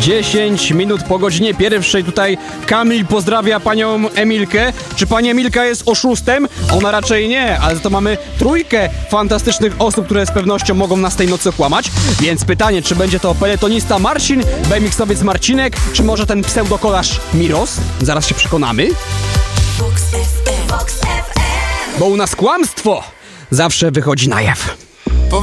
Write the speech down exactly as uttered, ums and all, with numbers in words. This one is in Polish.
dziesięć minut po godzinie pierwszej. Tutaj Kamil pozdrawia panią Emilkę. Czy pani Emilka jest oszustem? Ona raczej nie, ale to mamy trójkę fantastycznych osób, które z pewnością mogą nas tej nocy okłamać. Więc pytanie, czy będzie to peletonista Marcin, B M X-owiec Marcinek, czy może ten pseudokolarz Miros? Zaraz się przekonamy. Bo u nas kłamstwo zawsze wychodzi na jaw.